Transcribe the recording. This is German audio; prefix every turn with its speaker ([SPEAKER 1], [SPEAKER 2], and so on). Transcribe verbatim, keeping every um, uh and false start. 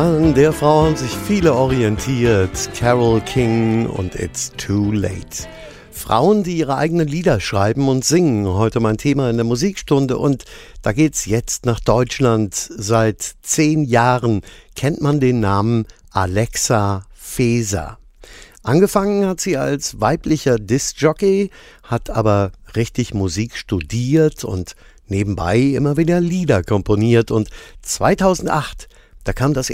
[SPEAKER 1] An der Frau haben sich viele orientiert. Carole King und It's Too Late. Frauen, die ihre eigenen Lieder schreiben und singen. Heute mein Thema in der Musikstunde. Und da geht's jetzt nach Deutschland. Seit zehn Jahren kennt man den Namen Alexa Faeser. Angefangen hat sie als weiblicher Disc-Jockey, hat aber richtig Musik studiert und nebenbei immer wieder Lieder komponiert. Und zweitausendacht, da kam das